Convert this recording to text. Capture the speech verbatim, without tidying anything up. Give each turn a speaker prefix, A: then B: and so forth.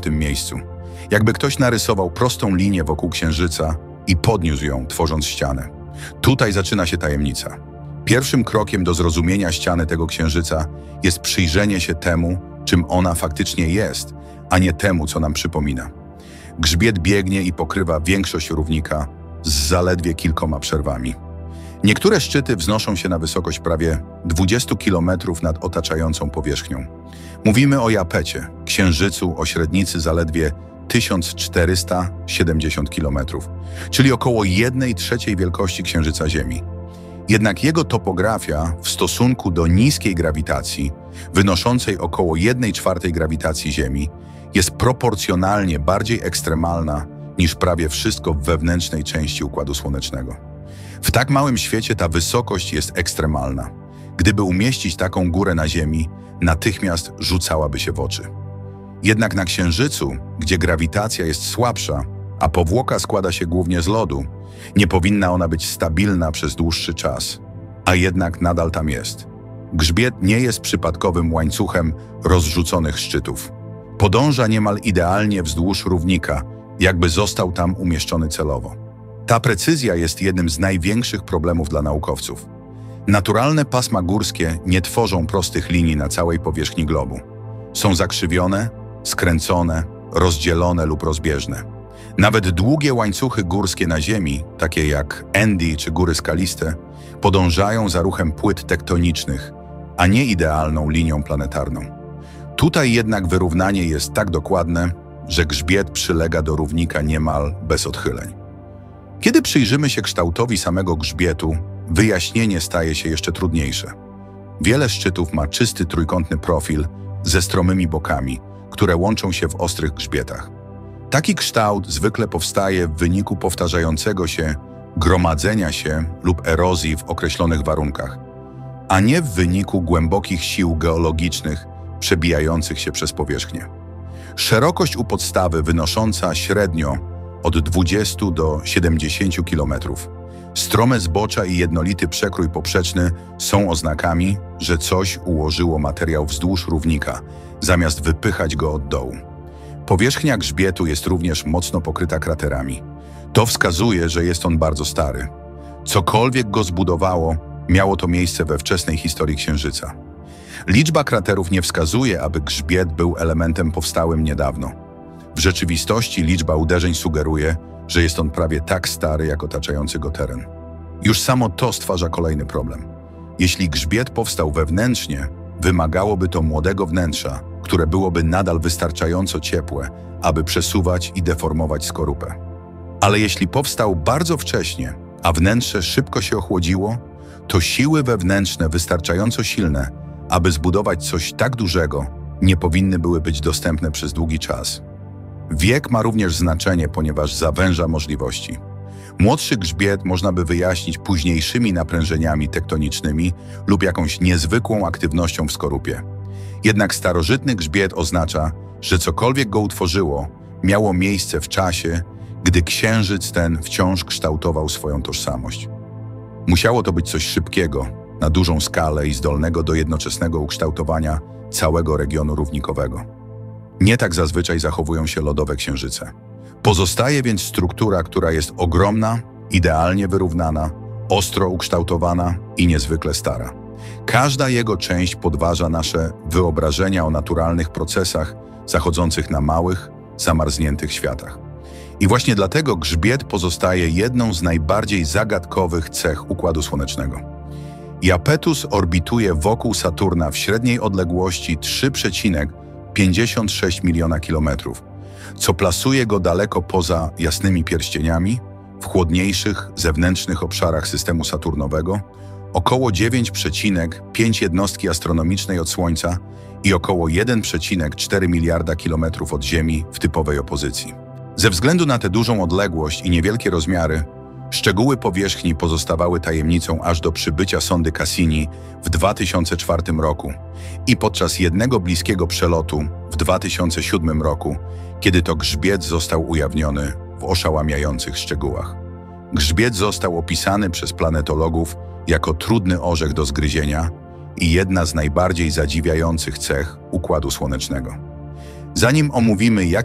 A: tym miejscu. Jakby ktoś narysował prostą linię wokół Księżyca i podniósł ją, tworząc ścianę. Tutaj zaczyna się tajemnica. Pierwszym krokiem do zrozumienia ściany tego Księżyca jest przyjrzenie się temu, czym ona faktycznie jest, a nie temu, co nam przypomina. Grzbiet biegnie i pokrywa większość równika z zaledwie kilkoma przerwami. Niektóre szczyty wznoszą się na wysokość prawie dwudziestu kilometrów nad otaczającą powierzchnią. Mówimy o Japecie, księżycu o średnicy zaledwie tysiąc czterysta siedemdziesiąt kilometrów, czyli około jednej trzeciej wielkości Księżyca Ziemi. Jednak jego topografia w stosunku do niskiej grawitacji, wynoszącej około jednej czwartej grawitacji Ziemi, jest proporcjonalnie bardziej ekstremalna niż prawie wszystko w wewnętrznej części Układu Słonecznego. W tak małym świecie ta wysokość jest ekstremalna. Gdyby umieścić taką górę na Ziemi, natychmiast rzucałaby się w oczy. Jednak na Księżycu, gdzie grawitacja jest słabsza, a powłoka składa się głównie z lodu, nie powinna ona być stabilna przez dłuższy czas, a jednak nadal tam jest. Grzbiet nie jest przypadkowym łańcuchem rozrzuconych szczytów. Podąża niemal idealnie wzdłuż równika, jakby został tam umieszczony celowo. Ta precyzja jest jednym z największych problemów dla naukowców. Naturalne pasma górskie nie tworzą prostych linii na całej powierzchni globu. Są zakrzywione, skręcone, rozdzielone lub rozbieżne. Nawet długie łańcuchy górskie na Ziemi, takie jak Andy czy góry skaliste, podążają za ruchem płyt tektonicznych, a nie idealną linią planetarną. Tutaj jednak wyrównanie jest tak dokładne, że grzbiet przylega do równika niemal bez odchyleń. Kiedy przyjrzymy się kształtowi samego grzbietu, wyjaśnienie staje się jeszcze trudniejsze. Wiele szczytów ma czysty trójkątny profil ze stromymi bokami, które łączą się w ostrych grzbietach. Taki kształt zwykle powstaje w wyniku powtarzającego się gromadzenia się lub erozji w określonych warunkach, a nie w wyniku głębokich sił geologicznych przebijających się przez powierzchnię. Szerokość u podstawy wynosząca średnio od dwudziestu do siedemdziesięciu kilometrów. Strome zbocza i jednolity przekrój poprzeczny są oznakami, że coś ułożyło materiał wzdłuż równika, zamiast wypychać go od dołu. Powierzchnia grzbietu jest również mocno pokryta kraterami. To wskazuje, że jest on bardzo stary. Cokolwiek go zbudowało, miało to miejsce we wczesnej historii Księżyca. Liczba kraterów nie wskazuje, aby grzbiet był elementem powstałym niedawno. W rzeczywistości liczba uderzeń sugeruje, że jest on prawie tak stary, jak otaczający go teren. Już samo to stwarza kolejny problem. Jeśli grzbiet powstał wewnętrznie, wymagałoby to młodego wnętrza, które byłoby nadal wystarczająco ciepłe, aby przesuwać i deformować skorupę. Ale jeśli powstał bardzo wcześnie, a wnętrze szybko się ochłodziło, to siły wewnętrzne wystarczająco silne, aby zbudować coś tak dużego, nie powinny były być dostępne przez długi czas. Wiek ma również znaczenie, ponieważ zawęża możliwości. Młodszy grzbiet można by wyjaśnić późniejszymi naprężeniami tektonicznymi lub jakąś niezwykłą aktywnością w skorupie. Jednak starożytny grzbiet oznacza, że cokolwiek go utworzyło, miało miejsce w czasie, gdy księżyc ten wciąż kształtował swoją tożsamość. Musiało to być coś szybkiego, na dużą skalę i zdolnego do jednoczesnego ukształtowania całego regionu równikowego. Nie tak zazwyczaj zachowują się lodowe księżyce. Pozostaje więc struktura, która jest ogromna, idealnie wyrównana, ostro ukształtowana i niezwykle stara. Każda jego część podważa nasze wyobrażenia o naturalnych procesach zachodzących na małych, zamarzniętych światach. I właśnie dlatego grzbiet pozostaje jedną z najbardziej zagadkowych cech Układu Słonecznego. Iapetus orbituje wokół Saturna w średniej odległości trzy przecinek pięćdziesiąt sześć miliona kilometrów, co plasuje go daleko poza jasnymi pierścieniami, w chłodniejszych, zewnętrznych obszarach systemu saturnowego, około dziewięć przecinek pięć jednostki astronomicznej od Słońca i około jeden przecinek cztery miliarda kilometrów od Ziemi w typowej opozycji. Ze względu na tę dużą odległość i niewielkie rozmiary, szczegóły powierzchni pozostawały tajemnicą aż do przybycia sondy Cassini w dwa tysiące czwartym roku i podczas jednego bliskiego przelotu w dwa tysiące siódmym roku, kiedy to grzbiet został ujawniony w oszałamiających szczegółach. Grzbiet został opisany przez planetologów jako trudny orzech do zgryzienia i jedna z najbardziej zadziwiających cech Układu Słonecznego. Zanim omówimy, jak